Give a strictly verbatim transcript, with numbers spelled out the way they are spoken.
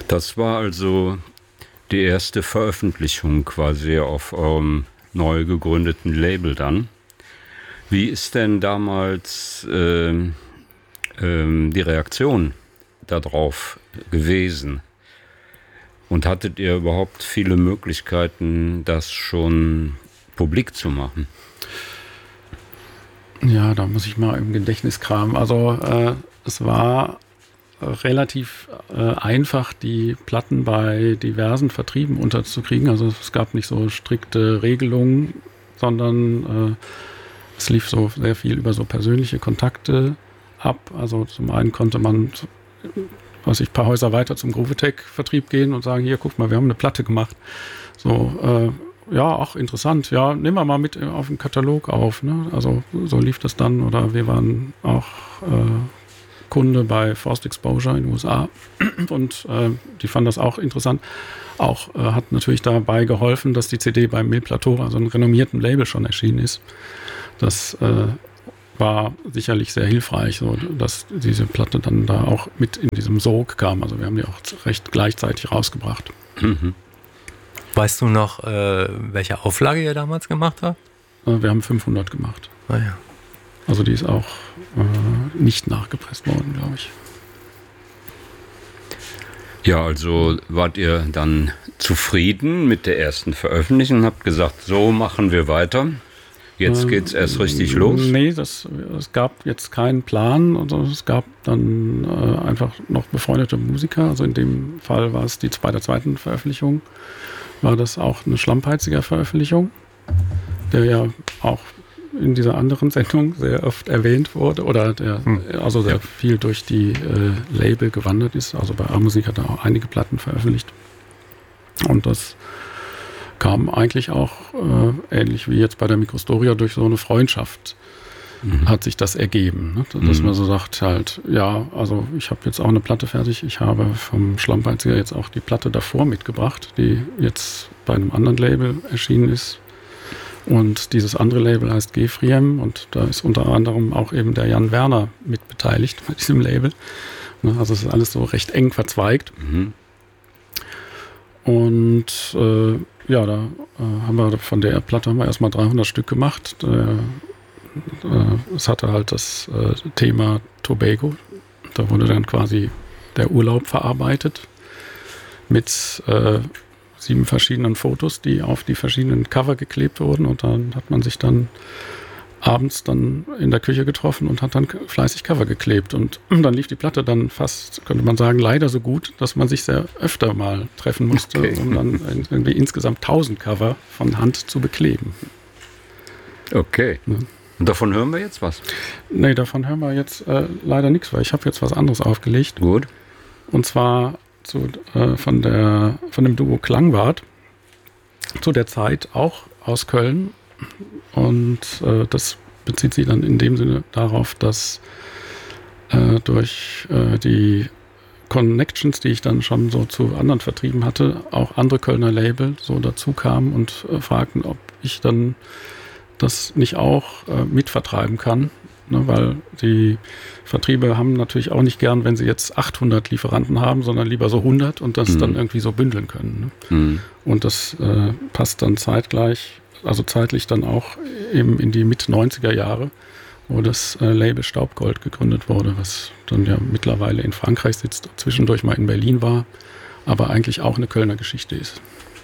Das war also die erste Veröffentlichung quasi auf eurem neu gegründeten Label dann. Wie ist denn damals ähm, ähm, die Reaktion darauf gewesen? Und hattet ihr überhaupt viele Möglichkeiten, das schon publik zu machen? Ja, da muss ich mal im Gedächtnis kramen. Also äh, es war relativ äh, einfach, die Platten bei diversen Vertrieben unterzukriegen. Also es gab nicht so strikte Regelungen, sondern äh, es lief so sehr viel über so persönliche Kontakte ab. Also zum einen konnte man, weiß ich, ein paar Häuser weiter zum Groovetech-Vertrieb gehen und sagen, hier, guck mal, wir haben eine Platte gemacht. So, äh, ja, ach, interessant. Ja, nehmen wir mal mit auf den Katalog auf. Ne? Also so lief das dann. Oder wir waren auch äh, Kunde bei Forced Exposure in den U S A und äh, die fanden das auch interessant. Auch äh, hat natürlich dabei geholfen, dass die C D beim Mille Plateau, also einem renommierten Label, schon erschienen ist. Das äh, war sicherlich sehr hilfreich, so dass diese Platte dann da auch mit in diesem Sog kam. Also wir haben die auch recht gleichzeitig rausgebracht. Mhm. Weißt du noch, äh, welche Auflage ihr damals gemacht habt? Äh, wir haben fünfhundert gemacht. Ah ja. Also die ist auch äh, nicht nachgepresst worden, glaube ich. Ja, also wart ihr dann zufrieden mit der ersten Veröffentlichung und habt gesagt, so machen wir weiter. Jetzt geht's erst richtig los? Nee, das, es gab jetzt keinen Plan. Also es gab dann äh, einfach noch befreundete Musiker. Also in dem Fall war es die, bei der zweiten Veröffentlichung, war das auch eine Schlammpeiziger-Veröffentlichung, der ja auch in dieser anderen Sendung sehr oft erwähnt wurde oder der hm. also sehr ja. viel durch die äh, Label gewandert ist. Also bei A-Musik hat er auch einige Platten veröffentlicht. Und das kam eigentlich auch äh, ähnlich wie jetzt bei der Microstoria durch so eine Freundschaft mhm. hat sich das ergeben. Ne? Dass mhm. man so sagt halt, ja, also ich habe jetzt auch eine Platte fertig. Ich habe vom Schlammpeiziger jetzt auch die Platte davor mitgebracht, die jetzt bei einem anderen Label erschienen ist. Und dieses andere Label heißt Gefriem und da ist unter anderem auch eben der Jan Werner mit beteiligt bei diesem Label. Ne? Also es ist alles so recht eng verzweigt. Mhm. Und äh, ja, da äh, haben wir von der Platte haben wir erstmal dreihundert Stück gemacht. Äh, äh, es hatte halt das äh, Thema Tobago. Da wurde dann quasi der Urlaub verarbeitet mit äh, sieben verschiedenen Fotos, die auf die verschiedenen Cover geklebt wurden. Und dann hat man sich dann abends dann in der Küche getroffen und hat dann fleißig Cover geklebt. Und dann lief die Platte dann fast, könnte man sagen, leider so gut, dass man sich sehr öfter mal treffen musste, okay. um dann irgendwie insgesamt tausend Cover von Hand zu bekleben. Okay. Ja. Und davon hören wir jetzt was? Nee, davon hören wir jetzt äh, leider nichts, weil ich habe jetzt was anderes aufgelegt. Gut. Und zwar zu, äh, von, der, von dem Duo Klangwart, zu der Zeit auch aus Köln. Und äh, das bezieht sich dann in dem Sinne darauf, dass äh, durch äh, die Connections, die ich dann schon so zu anderen Vertrieben hatte, auch andere Kölner Label so dazu kamen und äh, fragten, ob ich dann das nicht auch äh, mitvertreiben kann. Ne, weil die Vertriebe haben natürlich auch nicht gern, wenn sie jetzt achthundert Lieferanten haben, sondern lieber so hundert und das mhm. dann irgendwie so bündeln können. Ne? Mhm. Und das äh, passt dann zeitgleich, also zeitlich dann auch eben in die Mit-neunziger Jahre, wo das äh, Label Staubgold gegründet wurde, was dann ja mittlerweile in Frankreich sitzt, zwischendurch mal in Berlin war, aber eigentlich auch eine Kölner Geschichte ist.